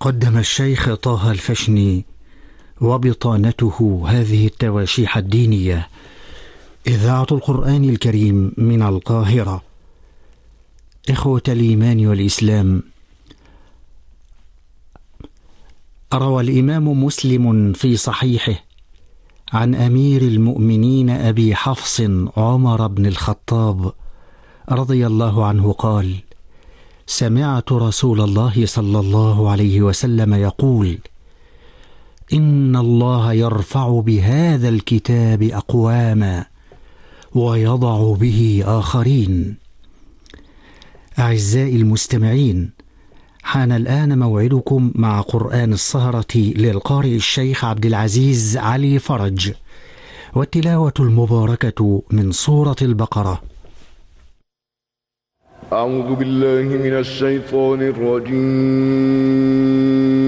قدم الشيخ طه الفشني وبطانته هذه التواشيح الدينية، إذاعة القرآن الكريم من القاهرة. إخوة الإيمان والإسلام، روى الإمام مسلم في صحيحه عن أمير المؤمنين أبي حفص عمر بن الخطاب رضي الله عنه قال: سمعت رسول الله صلى الله عليه وسلم يقول: إن الله يرفع بهذا الكتاب أقواما ويضع به آخرين. أعزائي المستمعين، حان الآن موعدكم مع قرآن السهرة للقارئ الشيخ عبد العزيز علي فرج، والتلاوة المباركة من سورة البقرة. أعوذ بالله من الشيطان الرجيم.